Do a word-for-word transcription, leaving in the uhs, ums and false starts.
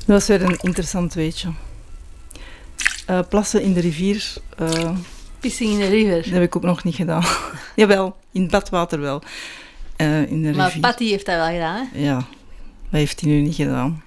Dat was weer een interessant weetje. Uh, plassen in de rivier... Uh, Pissing in de rivier? Dat heb ik ook nog niet gedaan. Jawel, in het badwater wel. Uh, in de maar rivier. Patty heeft dat wel gedaan, hè? Ja, dat heeft hij nu niet gedaan.